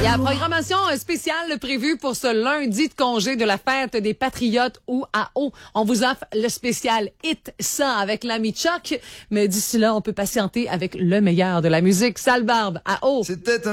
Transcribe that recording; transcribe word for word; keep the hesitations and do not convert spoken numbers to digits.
La programmation spéciale prévue pour ce lundi de congé de la fête des Patriotes ou à eau. On vous offre le spécial Hit cent avec l'ami Chuck. Mais d'ici là, on peut patienter avec le meilleur de la musique. Sale Barbe à eau. C'était un